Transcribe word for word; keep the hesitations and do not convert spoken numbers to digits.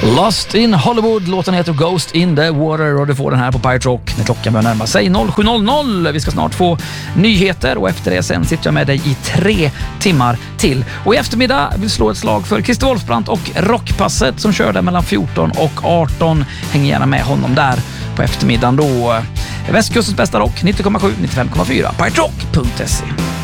Lost in Hollywood, låten heter Ghost in the Water och du får den här på Pirate Rock när klockan börjar närma sig sju noll noll. Vi ska snart få nyheter och efter det sen sitter jag med dig i tre timmar till. Och i eftermiddag vill slå ett slag för Christer Wolfsbrandt och Rockpasset som kör där mellan fjorton och arton. Häng gärna med honom där på eftermiddagen då. Västkustens bästa rock, nittio komma sju, nittiofem komma fyra, pirate rock punkt se.